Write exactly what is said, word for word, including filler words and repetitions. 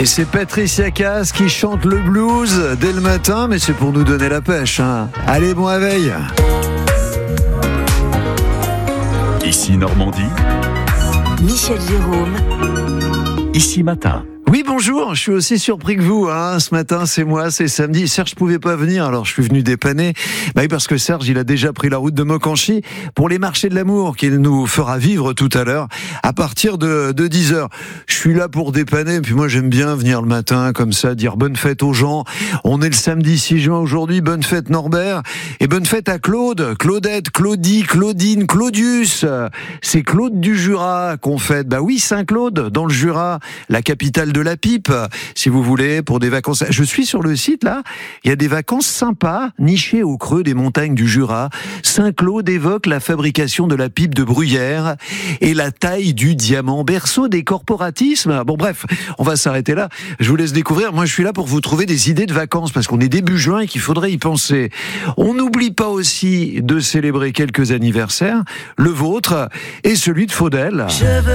Et c'est Patricia Cass qui chante le blues dès le matin, mais c'est pour nous donner la pêche, hein. Allez, bon réveil. Ici Normandie, Michel Jérôme. Ici Matin. Oui, bonjour, je suis aussi surpris que vous, hein. Ce matin, c'est moi, c'est samedi. Serge pouvait pas venir, alors je suis venu dépanner. Bah oui, parce que Serge, il a déjà pris la route de Mokanchy pour les marchés de l'amour qu'il nous fera vivre tout à l'heure à partir de, de dix heures. Je suis là pour dépanner, puis moi j'aime bien venir le matin comme ça, dire bonne fête aux gens. On est le samedi six juin aujourd'hui, bonne fête Norbert, et bonne fête à Claude, Claudette, Claudie, Claudine, Claudius. C'est Claude du Jura qu'on fête. Bah oui, Saint-Claude, dans le Jura, la capitale de la pipe, si vous voulez, pour des vacances. Je suis sur le site, là, il y a des vacances sympas, nichées au creux des montagnes du Jura. Saint-Claude évoque la fabrication de la pipe de Bruyère et la taille du diamant, berceau des corporatismes. Bon bref, on va s'arrêter là. Je vous laisse découvrir. Moi, je suis là pour vous trouver des idées de vacances, parce qu'on est début juin et qu'il faudrait y penser. On n'oublie pas aussi de célébrer quelques anniversaires, le vôtre et celui de Faudel.